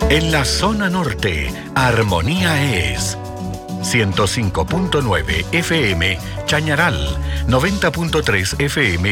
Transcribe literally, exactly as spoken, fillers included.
En la zona norte, Armonía es ciento cinco punto nueve F M Chañaral, noventa punto tres F M